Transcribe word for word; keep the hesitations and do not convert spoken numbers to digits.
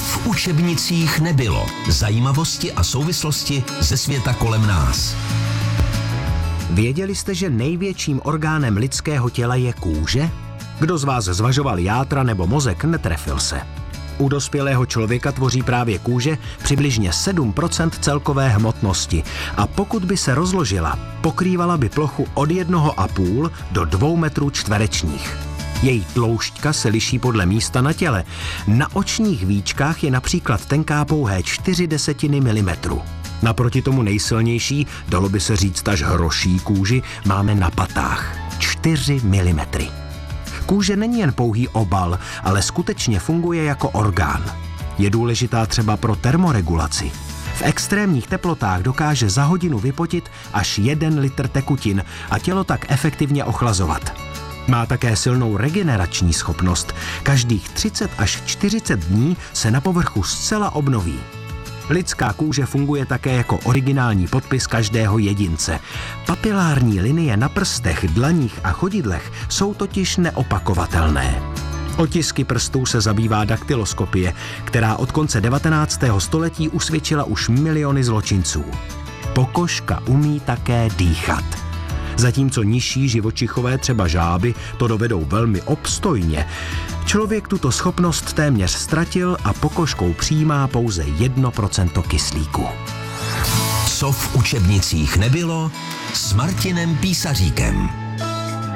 v učebnicích nebylo. Zajímavosti a souvislosti ze světa kolem nás. Věděli jste, že největším orgánem lidského těla je kůže? Kdo z vás zvažoval játra nebo mozek, netrefil se. U dospělého člověka tvoří právě kůže přibližně sedm procent celkové hmotnosti a pokud by se rozložila, pokrývala by plochu od jednoho a půl do dvou metrů čtverečních. Její tloušťka se liší podle místa na těle. Na očních víčkách je například tenká pouhé čtyři desetiny milimetru. Naproti tomu nejsilnější, dalo by se říct až hroší kůži, máme na patách. čtyři milimetry. Kůže není jen pouhý obal, ale skutečně funguje jako orgán. Je důležitá třeba pro termoregulaci. V extrémních teplotách dokáže za hodinu vypotit až jeden litr tekutin a tělo tak efektivně ochlazovat. Má také silnou regenerační schopnost. Každých třicet až čtyřicet dní se na povrchu zcela obnoví. Lidská kůže funguje také jako originální podpis každého jedince. Papilární linie na prstech, dlaních a chodidlech jsou totiž neopakovatelné. Otisky prstů se zabývá daktyloskopie, která od konce devatenáctého století usvědčila už miliony zločinců. Pokožka umí také dýchat. Zatímco nižší živočichové, třeba žáby, to dovedou velmi obstojně, člověk tuto schopnost téměř ztratil a pokožkou přijímá pouze jedno procento kyslíku. Co v učebnicích nebylo s Martinem Písaříkem.